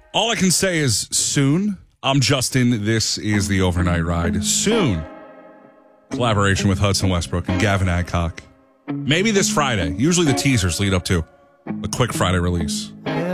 All I can say is soon. I'm Justin. This is the Overnight Ride. Soon. Collaboration with Hudson Westbrook and Gavin Adcock. Maybe this Friday. Usually the teasers lead up to a quick Friday release.